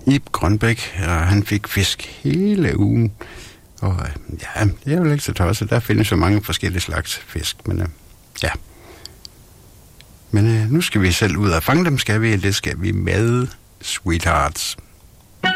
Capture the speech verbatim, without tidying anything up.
Ib Grønbæk, og han fik fisk hele ugen. Og ja, det er jo ikke så tosset. Der findes så mange forskellige slags fisk, men øh, ja. Men øh, nu skal vi selv ud og fange dem, skal vi, det skal vi med Sweethearts.